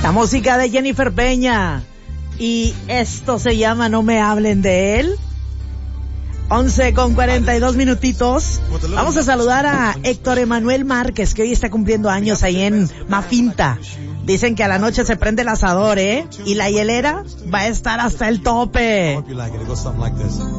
La música de Jennifer Peña. Y esto se llama No me hablen de él. 11:42. Vamos a saludar a Héctor Emanuel Márquez, que hoy está cumpliendo años ahí en Mafinta. Dicen que a la noche se prende el asador, y la hielera va a estar hasta el tope.